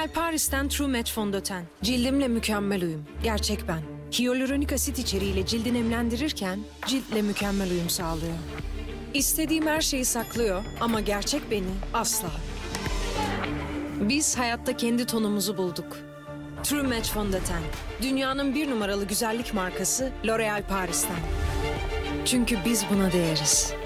L'Oréal Paris'ten True Match fondöten. Cildimle mükemmel uyum. Gerçek ben. Hyaluronik asit içeriğiyle cildi nemlendirirken ciltle mükemmel uyum sağlıyor. İstediğim her şeyi saklıyor ama gerçek beni asla. Biz hayatta kendi tonumuzu bulduk. True Match fondöten. Dünyanın 1 numaralı güzellik markası L'Oréal Paris'ten. Çünkü biz buna değeriz.